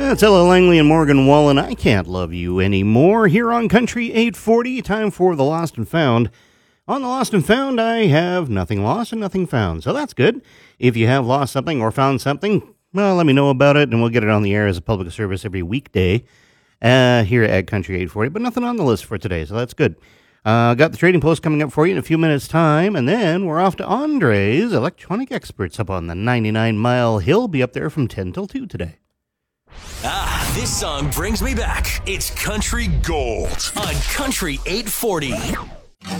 It's Ella Langley and Morgan Wallen. I Can't Love You Anymore. Here on Country 840, time for The Lost and Found. On The Lost and Found, I have nothing lost and nothing found, so that's good. If you have lost something or found something, well, let me know about it, and we'll get it on the air as a public service every weekday here at Country 840, but nothing on the list for today, so that's good. Got the Trading Post coming up for you in a few minutes' time, and then we're off to Andre's Electronic Experts up on the 99 Mile Hill. Be up there from 10 till 2 today. This song brings me back. It's Country Gold on Country 840.